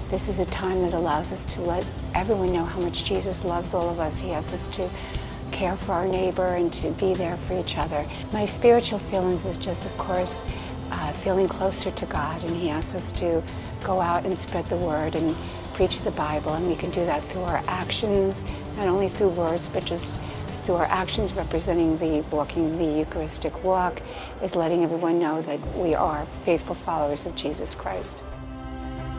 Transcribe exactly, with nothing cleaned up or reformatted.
This is a time that allows us to let everyone know how much Jesus loves all of us. He asks us to care for our neighbor and to be there for each other. My spiritual feelings is just, of course, uh, feeling closer to God, and He asks us to go out and spread the word and preach the Bible, and we can do that through our actions, not only through words, but just through our actions representing the walking the Eucharistic walk, is letting everyone know that we are faithful followers of Jesus Christ.